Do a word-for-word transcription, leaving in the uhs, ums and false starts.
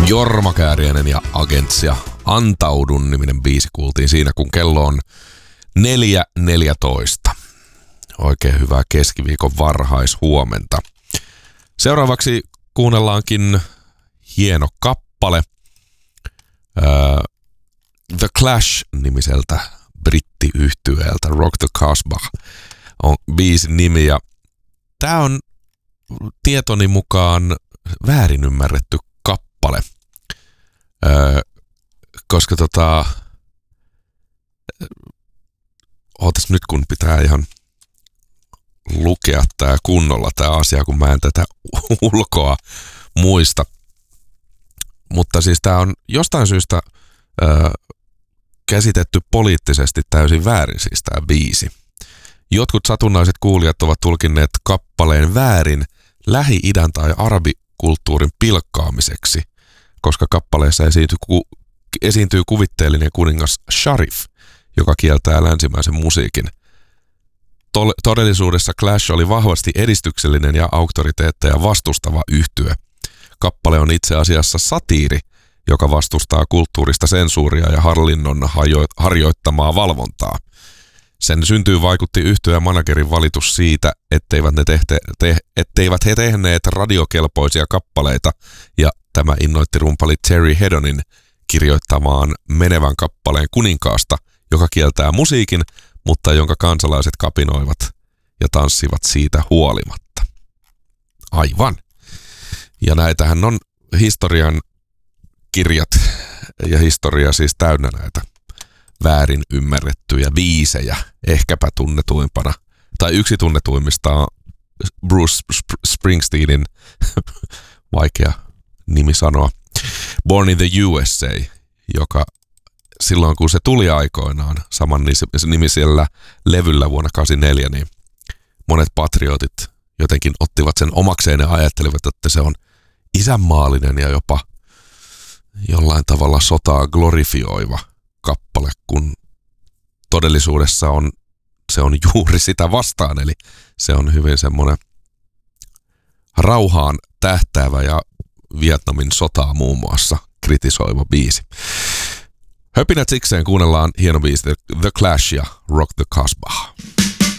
Jorma Kääriäinen ja Agentsia Antaudun niminen biisi kuultiin siinä, kun kello on neljä neljätoista. Oikein hyvää keskiviikon varhaishuomenta. Seuraavaksi kuunnellaankin hieno kappale. Uh, The Clash-nimiseltä brittiyhtyeeltä Rock the Casbah on biisin nimi. Ja tää on tietoni mukaan väärin ymmärretty kappale. Öö, koska tota... Ootas nyt, kun pitää ihan lukea tää kunnolla tää asia, kun mä en tätä ulkoa muista. Mutta siis tää on jostain syystä öö, käsitetty poliittisesti täysin väärin siis tää biisi. Jotkut satunnaiset kuulijat ovat tulkinneet kappaleen väärin Lähi-idän tai arabikulttuurin pilkkaamiseksi, koska kappaleessa esiintyy, ku, esiintyy kuvitteellinen kuningas Sharif, joka kieltää länsimäisen musiikin. Tol- todellisuudessa Clash oli vahvasti edistyksellinen ja auktoriteetteja vastustava yhtye. Kappale on itse asiassa satiiri, joka vastustaa kulttuurista sensuuria ja hallinnon hajo- harjoittamaa valvontaa. Sen syntyyn vaikutti yhtyeen managerin valitus siitä, etteivät, ne tehte, te, etteivät he tehneet radiokelpoisia kappaleita, ja tämä innoitti rumpali Terry Hedonin kirjoittamaan menevän kappaleen kuninkaasta, joka kieltää musiikin, mutta jonka kansalaiset kapinoivat ja tanssivat siitä huolimatta. Aivan. Ja näitähän on historian kirjat ja historia siis täynnä näitä väärin ymmärrettyjä biisejä, ehkäpä tunnetuimpana, tai yksi tunnetuimmista on Bruce Springsteenin, vaikea nimi sanoa, Born in the U S A, joka silloin kun se tuli aikoinaan saman nimisellä levyllä vuonna kahdeksankymmentäneljä, niin monet patriotit jotenkin ottivat sen omakseen ja ajattelivat, että se on isänmaallinen ja jopa jollain tavalla sotaa glorifioiva kappale, kun todellisuudessa on, se on juuri sitä vastaan, eli se on hyvin semmoinen rauhaan tähtäävä ja Vietnamin sotaa muun muassa kritisoiva biisi. Höpinät sikseen kuunnellaan hieno biisi The Clash ja Rock the Casbah.